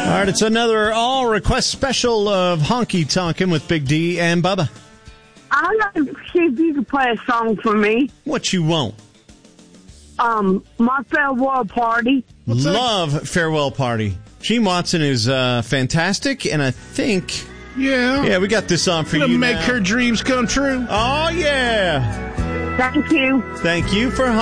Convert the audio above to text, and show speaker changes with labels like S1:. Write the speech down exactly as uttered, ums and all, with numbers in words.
S1: All right, it's another all-request special of Honky Tonkin' with Big D and Bubba.
S2: I'd like to see if you could play a song for me.
S1: What you want?
S2: Um, My Farewell Party.
S1: What's Love that? Farewell Party. Gene Watson is uh, fantastic, and I think...
S3: Yeah.
S1: Yeah, we got this on for
S3: Gonna
S1: you
S3: make
S1: now.
S3: her dreams come true.
S1: Oh, yeah.
S2: Thank you.
S1: Thank you for